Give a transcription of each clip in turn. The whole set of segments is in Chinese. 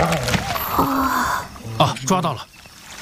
啊，抓到了！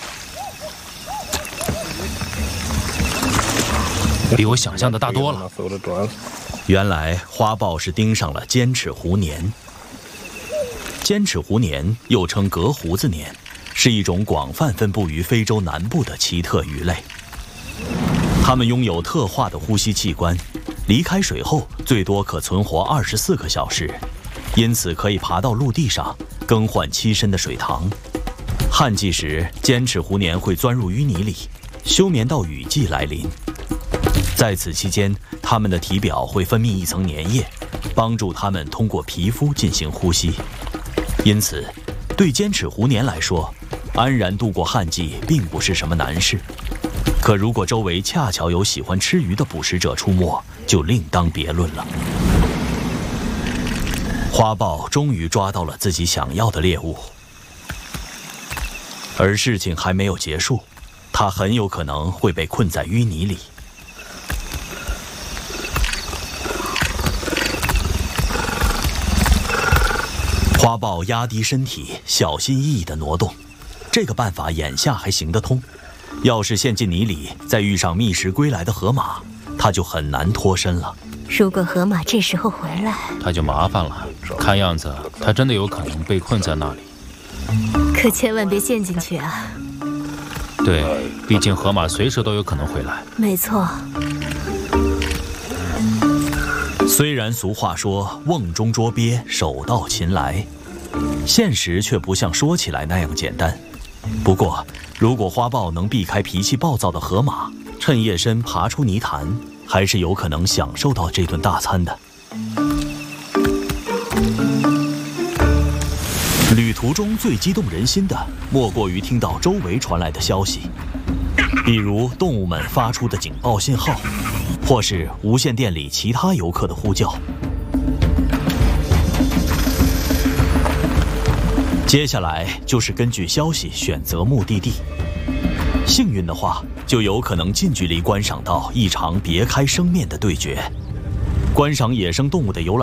比我想象的大多了。 原来花豹是盯上了尖齿狐鲶。尖齿狐鲶又称革胡子鲶，是一种广泛分布于非洲南部的奇特鱼类。它们拥有特化的呼吸器官，离开水后最多可存活24个小时，因此可以爬到陆地上更换栖身的水塘。旱季时，尖齿狐鲶会钻入淤泥里，休眠到雨季来临。在此期间，它们的体表会分泌一层粘液，帮助它们通过皮肤进行呼吸。因此，对尖齿狐鲶来说，安然度过旱季并不是什么难事。可如果周围恰巧有喜欢吃鱼的捕食者出没，就另当别论了。花豹终于抓到了自己想要的猎物，而事情还没有结束，它很有可能会被困在淤泥里。花豹压低身体，小心翼翼地挪动。这个办法眼下还行得通，要是陷进泥里，再遇上觅食归来的河马，它就很难脱身了。 如果河马这时候回来， 他就麻烦了。看样子，他真的有可能被困在那里。 可千万别陷进去啊！ 对，毕竟河马随时都有可能回来。 没错。 虽然俗话说瓮中捉鳖，手到擒来，现实却不像说起来那样简单。不过，如果花豹能避开脾气暴躁的河马，趁夜深爬出泥潭，还是有可能享受到这顿大餐的。旅途中最激动人心的，莫过于听到周围传来的消息，比如动物们发出的警报信号，或是无线电里其他游客的呼叫。接下来就是根据消息选择目的地，幸运的话，就有可能近距离观赏到一场别开生面的对决。观赏野生动物的游览